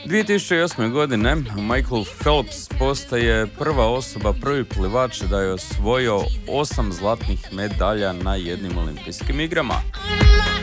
2008. godine Michael Phelps postaje prva osoba, prvi plivač da je osvojio 8 zlatnih medalja na jednim olimpijskim igrama.